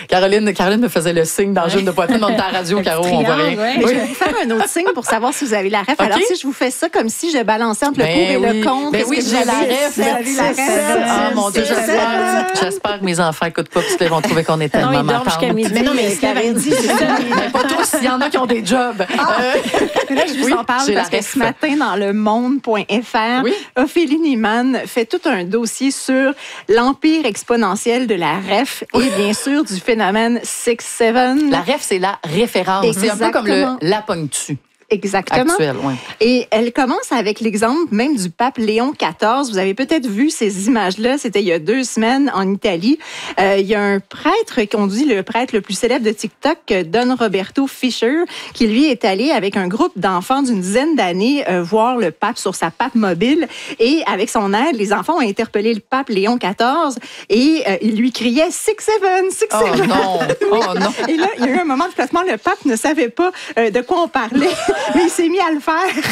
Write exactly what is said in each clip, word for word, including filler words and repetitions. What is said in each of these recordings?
Caroline, Caroline me faisait le signe dans le jeune de poitrine. On est à la radio, Caro, on voit rien. Ouais. Oui. Je vais vous faire un autre signe pour savoir si vous avez la ref. Okay. Alors, si je vous fais ça comme si je balançais entre ben le pour et oui. le contre. Ben oui, j'ai la ref. Vous avez la ref. Ah, mon Dieu, j'espère, j'espère que mes enfants n'écoutent pas, parce qu'ils vont trouver qu'on est tellement matante. Mais non, mais Caroline dit, c'est ça. Mais pas tous, il y en a qui ont des jobs. Ah. Euh, là, je vous oui, en parle parce que ce matin, dans le monde point f r, oui. Ophélie Niemann fait tout un dossier sur l'empire exponentiel de la ref et bien sûr du phénomène six sept. La ref, c'est la référence. Exactement. C'est un peu comme le la ponctue. Exactement. Actuelle, ouais. Et elle commence avec l'exemple même du pape Léon quatorze. Vous avez peut-être vu ces images-là. C'était il y a deux semaines en Italie. Euh, il y a un prêtre qu'on dit le prêtre le plus célèbre de TikTok, Don Roberto Fischer, qui lui est allé avec un groupe d'enfants d'une dizaine d'années euh, voir le pape sur sa pape mobile. Et avec son aide, les enfants ont interpellé le pape Léon quatorze et euh, ils lui criaient six seven, six seven. Oh non, oh non. Et là, il y a eu un moment de flottement. Le pape ne savait pas euh, de quoi on parlait. Mais il s'est mis à le faire.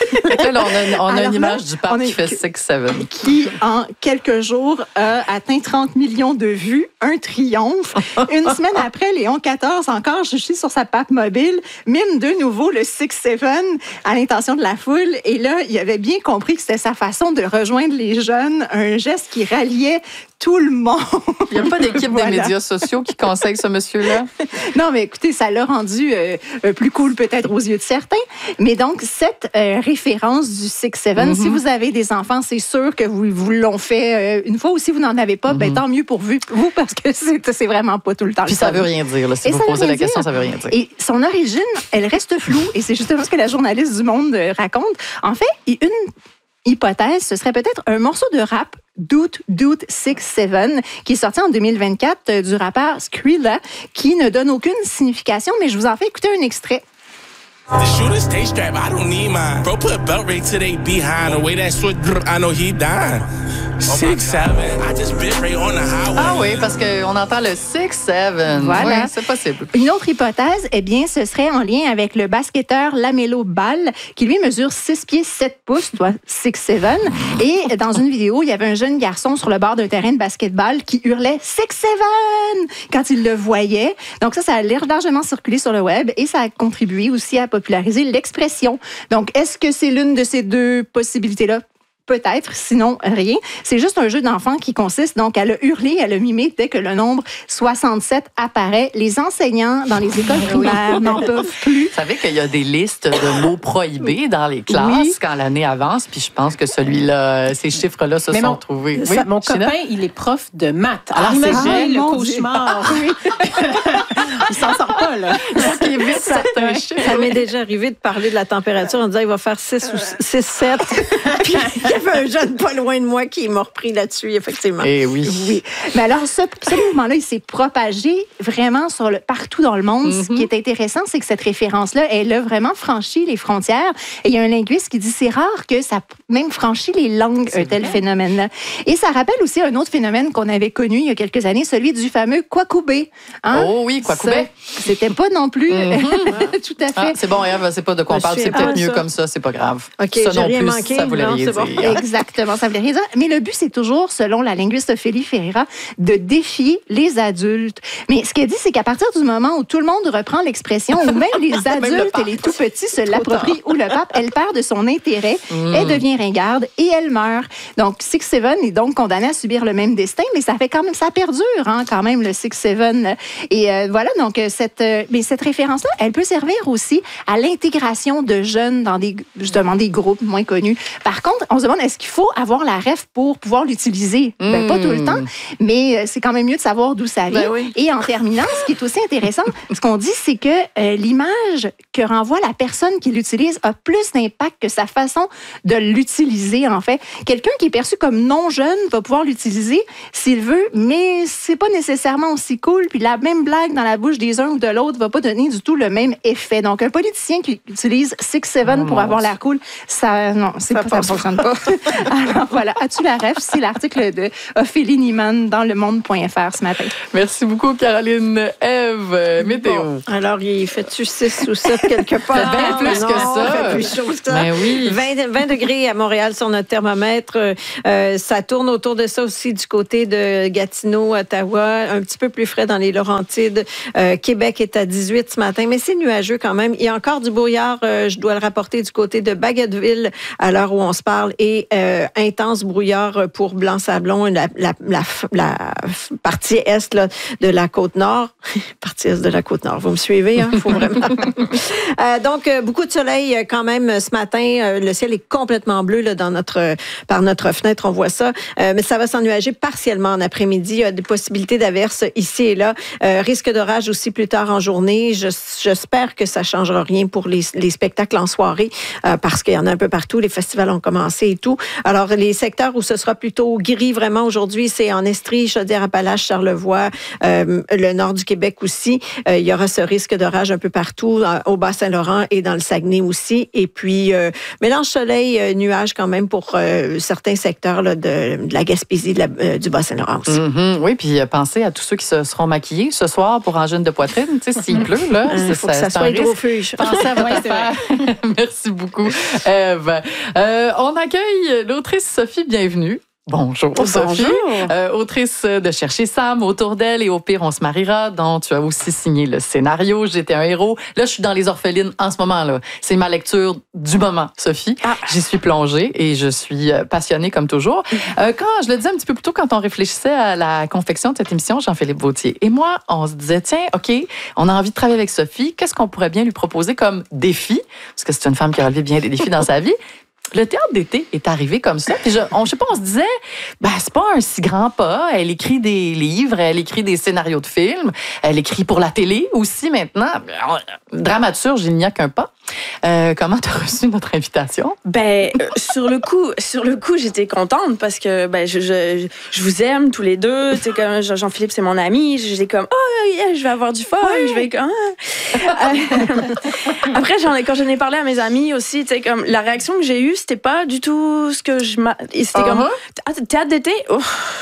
Là, on a, on a Alors une image là, du pape qui fait six seven. Qui, en quelques jours, a atteint trente millions de vues. Un triomphe. Une semaine après, Léon quatorze, encore, je suis sur sa pape mobile, mime de nouveau le six seven à l'intention de la foule. Et là, il avait bien compris que c'était sa façon de rejoindre les jeunes, un geste qui ralliait tout le monde. Il n'y a pas d'équipe voilà. des médias sociaux qui conseille ce monsieur-là? Non, mais écoutez, ça l'a rendu euh, plus cool peut-être aux yeux de certains. Mais donc, cette euh, référence du six seven, mm-hmm. si vous avez des enfants, c'est sûr que vous, vous l'ont fait euh, une fois, ou si vous n'en avez pas, mm-hmm. ben, tant mieux pour vous, vous parce que c'est, c'est vraiment pas tout le temps. Puis ça ne veut rien dire. Là, si et vous posez la question, dire. ça ne veut rien dire. Et son origine, elle reste floue. Et c'est justement ce que la journaliste du Monde raconte. En fait, une hypothèse, ce serait peut-être un morceau de rap Doot Doot six seven qui est sorti en deux mille vingt-quatre euh, du rappeur Skrilla qui ne donne aucune signification, mais je vous en fais écouter un extrait. The shooter stay strapped, I don't need mine. Bro put a belt right to they behind. The way that switch, I know he dying. six seven, I just bit right on the highway. Ah oui, parce qu'on entend le six seven. Voilà. Oui, c'est possible. Une autre hypothèse, eh bien, ce serait en lien avec le basketteur Lamelo Ball, qui lui mesure six pieds sept pouces, soit six seven. Et dans une vidéo, il y avait un jeune garçon sur le bord d'un terrain de basketball qui hurlait six seven quand il le voyait. Donc ça, ça a largement circulé sur le web et ça a contribué aussi à populariser l'expression. Donc, est-ce que c'est l'une de ces deux possibilités-là? Peut-être, sinon rien. C'est juste un jeu d'enfant qui consiste donc à le hurler, à le mimer dès que le nombre soixante-sept apparaît. Les enseignants dans les écoles primaires oui. n'en peuvent plus. Vous savez qu'il y a des listes de mots prohibés dans les classes oui. quand l'année avance, puis je pense que celui-là, ces chiffres-là se Mais sont mon, trouvés. Ça, oui, mon China? copain, il est prof de maths. Alors, ah, imaginez ah, le cauchemar. Il s'en sort pas, là. Ce qui évite certains chiffres. Ça m'est déjà arrivé de parler de la température en disant il va faire six ou six sept. Puis il y avait un jeune pas loin de moi qui m'a repris là-dessus, effectivement. Eh oui. Oui. Mais alors, ce, ce mouvement-là, il s'est propagé vraiment sur le, partout dans le monde. Mm-hmm. Ce qui est intéressant, c'est que cette référence-là, elle a vraiment franchi les frontières. Et il y a un linguiste qui dit c'est rare que ça même franchit les langues, c'est un tel vrai. Phénomène-là. Et ça rappelle aussi un autre phénomène qu'on avait connu il y a quelques années, celui du fameux Kwakubé. Hein? Oh oui, Kwakubé. C'était pas non plus mm-hmm. tout à fait. Ah, c'est bon, Ève, c'est pas de quoi on parle. C'est peut-être ah, mieux ça. Comme ça, c'est pas grave. OK, ça j'ai non rien plus, manqué. Ça voulait non, rien c'est dire. Bon. Exactement, ça voulait rien dire. Mais le but, c'est toujours, selon la linguiste Ophélie Ferreira, de défier les adultes. Mais ce qu'elle dit, c'est qu'à partir du moment où tout le monde reprend l'expression, ou même les adultes même et les tout petits se l'approprient, ou le pape, elle perd de son intérêt, mm. elle devient ringarde et elle meurt. Donc, six seven est donc condamné à subir le même destin, mais ça fait quand même, ça perdure, hein, quand même, le six seven. Et euh, voilà, donc, cette, euh, mais cette référence-là, elle peut servir aussi à l'intégration de jeunes dans des, justement, des groupes moins connus. Par contre, on se demande, est-ce qu'il faut avoir la ref pour pouvoir l'utiliser? Mm. Ben, pas tout le temps, mais c'est quand même mieux de savoir d'où ça vient. Ben oui. Et en terminant, ce qui est aussi intéressant, ce qu'on dit, c'est que euh, l'image que renvoie la personne qui l'utilise a plus d'impact que sa façon de l'utiliser, en fait. Quelqu'un qui est perçu comme non jeune va pouvoir l'utiliser s'il veut, mais c'est pas nécessairement aussi cool. Puis la même blague dans la bouche des uns ou de l'autre va pas donner du tout le même effet. Donc, un politicien qui utilise six seven oh pour avoir l'air cool, ça, non, c'est ça ne fonctionne pas. Alors, voilà. As-tu la ref? C'est l'article de Ophélie Niemann dans le monde point f r ce matin. Merci beaucoup, Caroline Ève. Ève, euh, météo. Bon, alors, il fait-tu six ou sept quelque part? Fait bien plus non, que ça. Fait plus chaud que ça. Ben oui. vingt, vingt degrés à Montréal sur notre thermomètre. Euh, ça tourne autour de ça aussi du côté de Gatineau, Ottawa. Un petit peu plus frais dans les Laurentides. Euh, Québec est à dix-huit ce matin, mais c'est nuageux quand même. Il y a encore du brouillard, euh, je dois le rapporter, du côté de Bagotville à l'heure où on se parle. Et euh, intense brouillard pour Blanc-Sablon, la, la, la, la partie est là, de la Côte-Nord. Partie est de la Côte-Nord. Vous me suivez, hein? Faut vraiment. euh, donc, euh, beaucoup de soleil euh, quand même ce matin. Euh, le ciel est complètement bleu là, dans notre, euh, par notre fenêtre, on voit ça. Euh, mais ça va s'ennuager partiellement en après-midi. Il y a des possibilités d'averses ici et là. Euh, risque d'orage aussi plus tard en journée. Je, j'espère que ça ne changera rien pour les, les spectacles en soirée euh, parce qu'il y en a un peu partout. Les festivals ont commencé et tout. Alors, les secteurs où ce sera plutôt gris vraiment aujourd'hui, c'est en Estrie, Chaudière-Appalaches, Charlevoix, euh, le nord du Québec aussi. Euh, il y aura ce risque d'orage un peu partout, euh, au Bas-Saint-Laurent et dans le Saguenay aussi. Et puis, euh, mélange soleil-nuage quand même pour euh, certains secteurs là, de, de la Gaspésie, de la, euh, du Bas-Saint-Laurent aussi. Mm-hmm. Oui, puis euh, pensez à tous ceux qui se seront maquillés ce soir pour angine de poitrine. Tu sais, s'il pleut, là, Il c'est, faut que ça, ça c'est soit un risque. hydrofuge. Pensez à votre affaire. Merci beaucoup, Ève. Euh, on accueille l'autrice Sophie Bienvenue. Bonjour, Oh, Sophie. bonjour. Euh, autrice de Chercher Sam, Autour d'elle et Au pire, on se mariera, dont tu as aussi signé le scénario. J'étais un héros. Là, je suis dans Les Orphelines en ce moment. Là. C'est ma lecture du moment, Sophie. Ah. J'y suis plongée et je suis passionnée comme toujours. Euh, quand je le disais un petit peu plus tôt, quand on réfléchissait à la confection de cette émission, Jean-Philippe Vauthier et moi, on se disait, tiens, OK, on a envie de travailler avec Sophie. Qu'est-ce qu'on pourrait bien lui proposer comme défi? Parce que c'est une femme qui a relevé bien des défis dans sa vie. Le théâtre d'été est arrivé comme ça. Puis je, on, je sais pas, on se disait, ben c'est pas un si grand pas. Elle écrit des livres, elle écrit des scénarios de films, elle écrit pour la télé aussi maintenant. Dramaturge, il n'y a qu'un pas. Euh, comment t'as reçu notre invitation? Ben euh, sur le coup, sur le coup, j'étais contente parce que ben je, je, je vous aime tous les deux. Tu sais comme Jean-Philippe, c'est mon ami. J'étais comme oh yeah, je vais avoir du fun. Ouais. Je vais comme. Ah. Après, j'en ai, quand j'en ai parlé à mes amis aussi, tu sais comme la réaction que j'ai eue, c'était pas du tout ce que je m'a. C'était uh-huh. comme ah, théâtre d'été. Oh.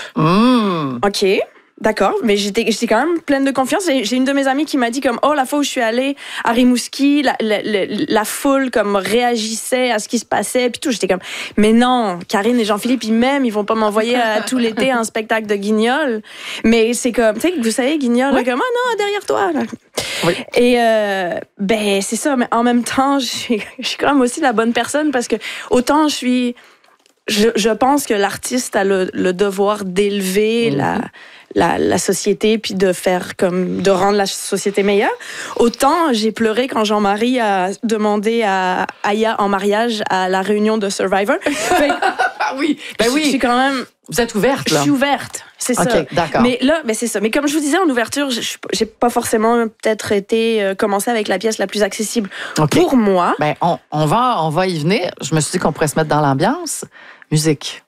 Mm. Ok. D'accord, mais j'étais, j'étais quand même pleine de confiance. Et j'ai une de mes amies qui m'a dit comme, oh, la fois où je suis allée à Rimouski, la, la, la, la foule comme réagissait à ce qui se passait, puis tout. J'étais comme, mais non, Karine et Jean-Philippe, ils m'aiment, ils vont pas m'envoyer à, tout l'été un spectacle de Guignol. Mais c'est comme, tu sais, vous savez, Guignol, oui. Comme, oh non, derrière toi. Là. Oui. Et euh, ben, c'est ça, mais en même temps, je suis, je suis quand même aussi la bonne personne parce que autant je suis... Je, je pense que l'artiste a le, le devoir d'élever mmh. la, la, la société puis de faire comme de rendre la société meilleure. Autant j'ai pleuré quand Jean-Marie a demandé à Aya en mariage à la réunion de Survivor. Ah oui, ben oui. Je suis quand même. Vous êtes ouverte là. Je suis ouverte, c'est ça. Ok, d'accord. Mais là, ben c'est ça. Mais comme je vous disais en ouverture, je, j'ai pas forcément peut-être été euh, commencé avec la pièce la plus accessible okay. pour moi. Ben on, on va on va y venir. Je me suis dit qu'on pourrait se mettre dans l'ambiance. Musique.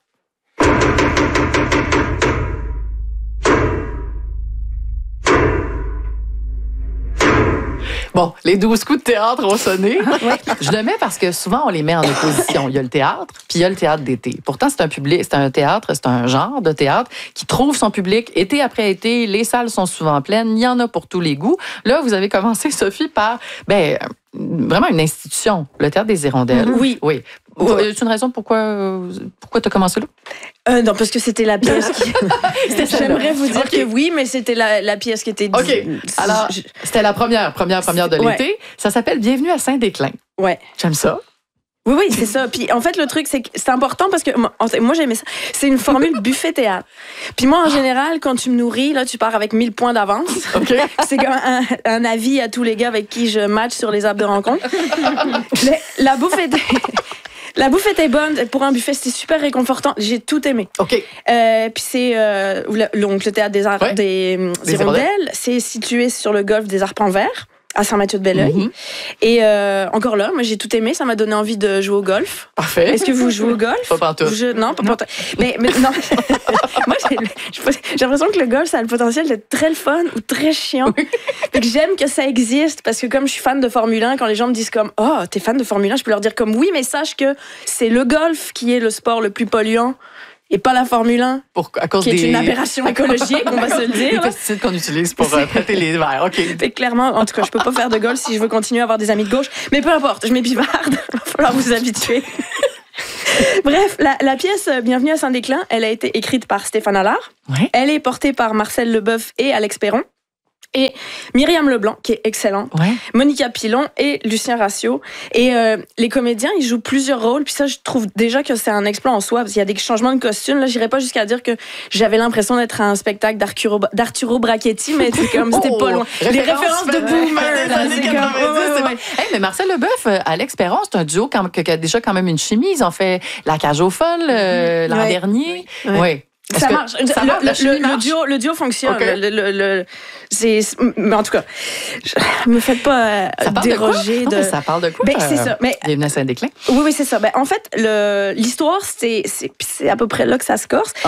Bon, les douze coups de théâtre ont sonné. Oui. Je le mets parce que souvent, on les met en opposition. Il y a le théâtre, puis il y a le théâtre d'été. Pourtant, c'est un public, c'est un théâtre, c'est un genre de théâtre qui trouve son public été après été. Les salles sont souvent pleines. Il y en a pour tous les goûts. Là, vous avez commencé, Sophie, par ben, vraiment une institution, le Théâtre des Hirondelles. Mm-hmm. Oui. Oui. Oui. C'est une raison pourquoi, pourquoi tu as commencé là? Euh, non, parce que c'était la pièce qui... J'aimerais vous dire okay. que oui, mais c'était la, la pièce qui était... OK. Alors, c'était la première, première, première de l'été. Ouais. Ça s'appelle Bienvenue à Saint-Déclin. Ouais. J'aime ça. Oui, oui, c'est ça. Puis en fait, le truc, c'est que c'est important parce que moi, j'aimais ça. C'est une formule buffet théâtre. Puis moi, en général, quand tu me nourris, là, tu pars avec mille points d'avance. Okay. C'est comme un, un avis à tous les gars avec qui je match sur les apps de rencontre. Le, la bouffe était... La bouffe était bonne. Pour un buffet, c'était super réconfortant. J'ai tout aimé. OK. Euh, puis c'est euh, le, donc, le théâtre des, Ar- ouais. des, des Hirondelles. C'est situé sur le golfe des Arpents Verts, à Saint-Mathieu-de-Belleuil. Mm-hmm. Et euh, encore là, moi, j'ai tout aimé. Ça m'a donné envie de jouer au golf. Parfait. Est-ce que vous jouez au golf? Pas pantoute. Je, non, pas pantoute. Mais, mais non. Moi, j'ai, j'ai l'impression que le golf, ça a le potentiel d'être très le fun ou très chiant. Oui. Fait que j'aime que ça existe parce que comme je suis fan de Formule un, quand les gens me disent comme « Oh, t'es fan de Formule un », je peux leur dire comme « Oui, mais sache que c'est le golf qui est le sport le plus polluant et pas la Formule un, pour, à cause qui des... est une aberration écologique, on va se le dire. Les pesticides qu'on utilise pour euh, traiter les verres. OK. Fait clairement, en tout cas, je peux pas faire de golf si je veux continuer à avoir des amis de gauche. Mais peu importe, je m'épivarde. Il va falloir vous habituer. Bref, la, la pièce Bienvenue à Saint-Déclin, elle a été écrite par Stéphane Allard. Ouais. Elle est portée par Marcel Leboeuf et Alex Perron. Et Myriam Leblanc, qui est excellente, Ouais. Monica Pilon et Lucien Ratio. Et euh, les comédiens, ils jouent plusieurs rôles. Puis ça, je trouve déjà que c'est un exploit en soi, parce qu'il y a des changements de costumes. Là, j'irais pas jusqu'à dire que j'avais l'impression d'être à un spectacle d'Arturo, d'Arturo Brachetti, mais c'est comme, c'était Oh, pas loin. Les références de boomer, là, c'est comme... quatre-vingt-dix, ouais, ouais. Hey, mais Marcel Leboeuf, euh, Alex Perron, c'est un duo quand- qui a déjà quand même une chimie. Ils ont fait La Cage aux folles euh, l'an Ouais. dernier. Oui. Oui. Ouais. Est-ce Ça que marche. Ça le, marche, la le- chimie le marche? duo, le duo fonctionne. Ok. Le, le- le- c'est, c'est- mais en tout cas, je, me faites pas euh, Ça parle déroger de quoi? de. Non, mais ça parle de quoi? Ben, c'est euh, ça. Mais Bienvenue à Saint-Déclin. oui, oui, c'est ça. Ben, en fait, le, l'histoire, c'est, c'est, c'est à peu près là que ça se corse.